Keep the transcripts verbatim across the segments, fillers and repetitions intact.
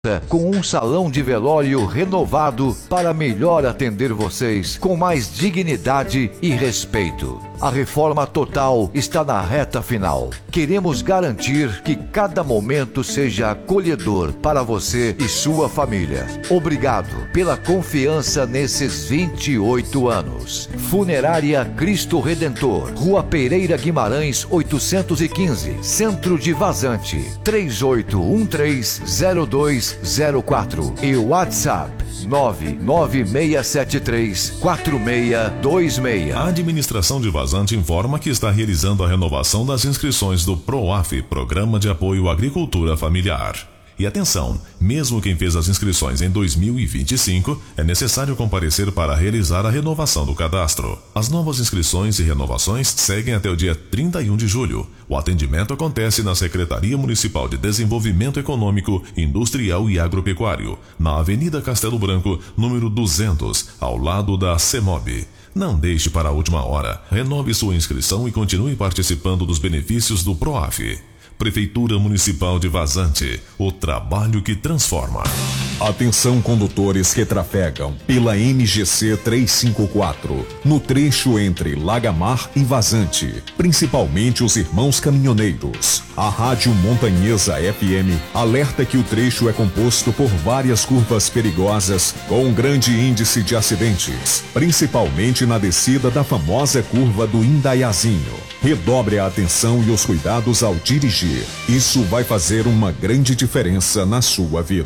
com um salão de velório renovado para melhor atender vocês com mais dignidade e respeito. A reforma total está na reta final. Queremos garantir que cada momento seja acolhedor para você e sua família. Obrigado pela confiança nesses vinte e oito anos. Funerária Cristo Redentor, Rua Pereira Guimarães, oitocentos e quinze, Centro de Vazante, três oito um três zero dois zero quatro e WhatsApp nove nove seis sete três quatro seis dois seis. A administração de Vazante informa que está realizando a renovação das inscrições do PROAF, Programa de Apoio à Agricultura Familiar. E atenção, mesmo quem fez as inscrições em dois mil e vinte e cinco, é necessário comparecer para realizar a renovação do cadastro. As novas inscrições e renovações seguem até o dia trinta e um de julho. O atendimento acontece na Secretaria Municipal de Desenvolvimento Econômico, Industrial e Agropecuário, na Avenida Castelo Branco, número duzentos, ao lado da CEMOB. Não deixe para a última hora. Renove sua inscrição e continue participando dos benefícios do PROAF. Prefeitura Municipal de Vazante, o trabalho que transforma. Atenção condutores que trafegam pela M G C trezentos e cinquenta e quatro, no trecho entre Lagamar e Vazante, principalmente os irmãos caminhoneiros. A Rádio Montanhesa F M alerta que o trecho é composto por várias curvas perigosas com grande índice de acidentes, principalmente na descida da famosa curva do Indaiazinho. Redobre a atenção e os cuidados ao dirigir. Isso vai fazer uma grande diferença na sua vida.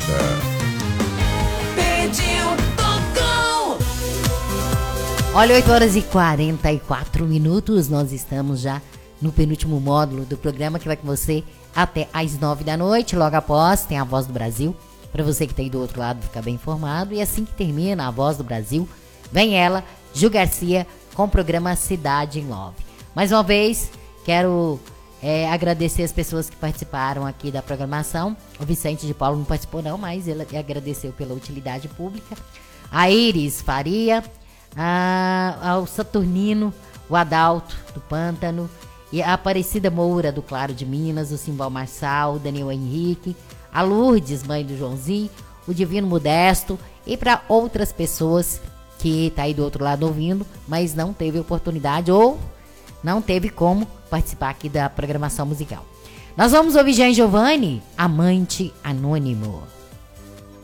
Pediu, tocou. Olha, oito horas e quarenta e quatro minutos. Nós estamos já no penúltimo módulo do programa que vai com você até às nove da noite. Logo após tem a Voz do Brasil, para você que está aí do outro lado ficar bem informado. E assim que termina a Voz do Brasil, vem ela, Ju Garcia, com o programa Cidade em Love. Mais uma vez, quero é, agradecer as pessoas que participaram aqui da programação. O Vicente de Paulo não participou não, mas ele agradeceu pela utilidade pública. A Iris Faria, a, ao Saturnino, o Adalto do Pântano, e a Aparecida Moura do Claro de Minas, o Simval Marçal, o Daniel Henrique, a Lourdes, mãe do Joãozinho, o Divino Modesto, e para outras pessoas que tá aí do outro lado ouvindo, mas não teve oportunidade ou não teve como participar aqui da programação musical. Nós vamos ouvir Jean Giovanni, Amante Anônimo.